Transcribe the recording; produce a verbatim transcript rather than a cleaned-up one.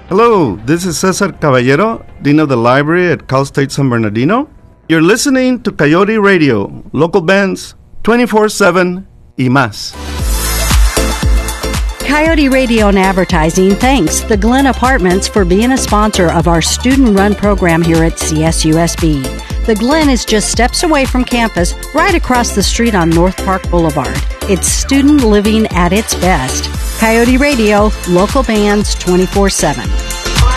Hello, this is Cesar Caballero, Dean of the Library at Cal State San Bernardino. You're listening to Coyote Radio, local bands, twenty-four seven y más. Coyote Radio and Advertising thanks the Glen Apartments for being a sponsor of our student-run program here at C S U S B. The Glen is just steps away from campus, right across the street on North Park Boulevard. It's student living at its best. Coyote Radio, local bands twenty-four seven.